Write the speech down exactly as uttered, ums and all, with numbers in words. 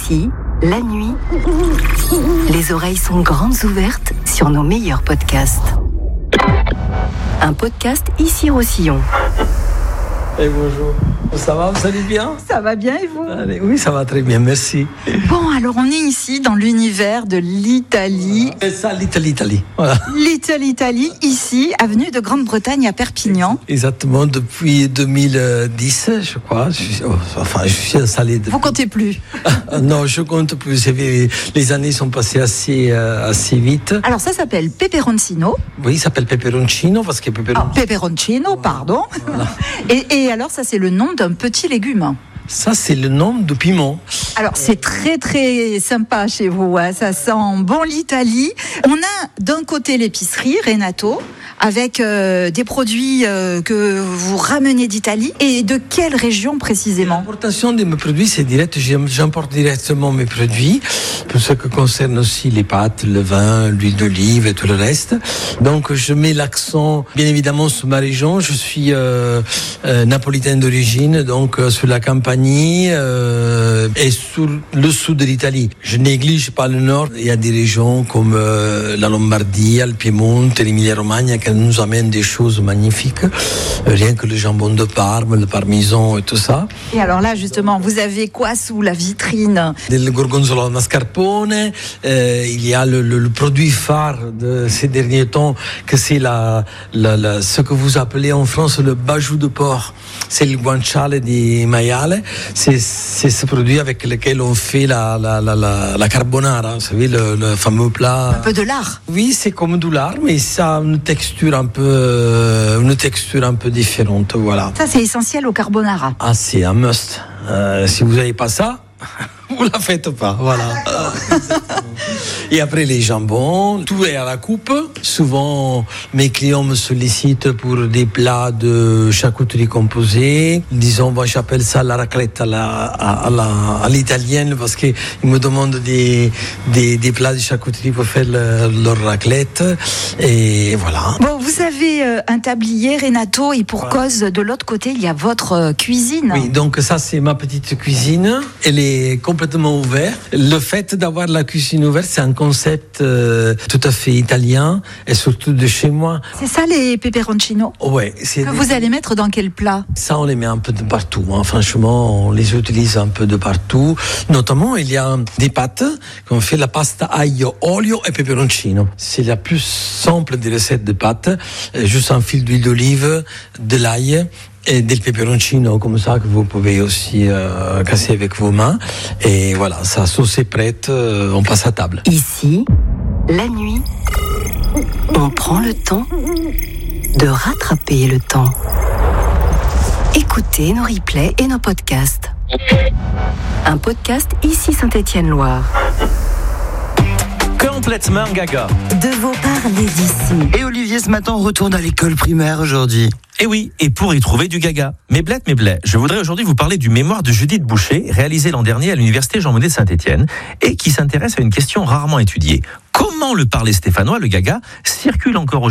Ici, la nuit, les oreilles sont grandes ouvertes sur nos meilleurs podcasts. Un podcast Ici Roussillon. Et bonjour. Ça va, vous allez bien? Ça va bien et vous? Allez, oui, ça va très bien, merci. Bon, alors on est ici dans l'univers de l'Italie. C'est ça, l'Italie, Italie. Voilà. Little Italy, ici, avenue de Grande-Bretagne à Perpignan. Exactement, depuis deux mille dix, je crois. Je suis, enfin, je suis installé. Depuis... Vous comptez plus? Non, je compte plus. Les années sont passées assez, assez vite. Alors ça s'appelle Peperoncino. Oui, il s'appelle Peperoncino parce que Peperoncino. Ah, Peperoncino, pardon. Voilà. et, et alors ça c'est le nom d'un petit légume. Ça, c'est le nom de piment. Alors, c'est très, très sympa chez vous. Hein. Ça sent bon l'Italie. On a d'un côté l'épicerie Renato, avec euh, des produits euh, que vous ramenez d'Italie. Et de quelle région précisément? L'importation de mes produits, c'est direct. J'importe directement mes produits, pour ce qui concerne aussi les pâtes, le vin, l'huile d'olive et tout le reste. Donc, je mets l'accent, bien évidemment, sur ma région. Je suis euh, euh, napolitain d'origine, donc euh, sur la campagne. Euh, et sur le sud de l'Italie. Je néglige pas le nord. Il y a des régions comme euh, la Lombardie, le Piémont, l'Emilia-Romagna qui nous amènent des choses magnifiques. Euh, rien que le jambon de Parme, le parmesan et tout ça. Et alors là, justement, vous avez quoi sous la vitrine? Le gorgonzola al mascarpone. Euh, il y a le, le, le produit phare de ces derniers temps, que c'est la, la, la, ce que vous appelez en France le bajou de porc. C'est le guanciale di maiale. C'est, c'est ce produit avec lequel on fait la, la, la, la, la carbonara, vous savez, le, le fameux plat. Un peu de lard. Oui, c'est comme du lard, mais ça a une texture un peu, une texture un peu différente, voilà. Ça, c'est essentiel au carbonara. Ah, c'est un must. Euh, si vous n'avez pas ça, vous la faites pas, voilà. Et après les jambons, tout est à la coupe. Souvent, mes clients me sollicitent pour des plats de charcuterie composée. Disons, moi j'appelle ça la raclette à, la, à, à, la, à l'italienne parce qu'ils me demandent des, des, des plats de charcuterie pour faire le, leur raclette. Et voilà. Bon, vous avez euh, un tablier Renato et pour voilà. Cause, de l'autre côté, il y a votre euh, cuisine. Oui, donc ça c'est ma petite cuisine. Elle est complètement ouverte. Le fait d'avoir la cuisine ouverte, c'est un concept euh, tout à fait italien et surtout de chez moi. C'est ça les peperoncino? Ouais. C'est que des... vous allez mettre dans quel plat? Ça, on les met un peu de partout. Hein. Franchement, on les utilise un peu de partout. Notamment, il y a des pâtes qu'on fait la pasta aglio, olio et peperoncino. C'est la plus simple des recettes de pâtes. Juste un fil d'huile d'olive, de l'ail et del peperoncino comme ça que vous pouvez aussi euh, casser avec vos mains. Et voilà, sa sauce est prête, euh, on passe à table. Ici, la nuit, on prend le temps de rattraper le temps. Écoutez nos replays et nos podcasts. Un podcast Ici Saint-Étienne-Loire. Complètement gaga. De vos parler d'ici. Et Olivier, ce matin, on retourne à l'école primaire aujourd'hui. Et oui, et pour y trouver du gaga. Mais bled, mais bled, je voudrais aujourd'hui vous parler du mémoire de Judith Boucher, réalisé l'an dernier à l'université Jean Monnet de Saint-Étienne, et qui s'intéresse à une question rarement étudiée. Comment le parler stéphanois, le gaga, circule encore aujourd'hui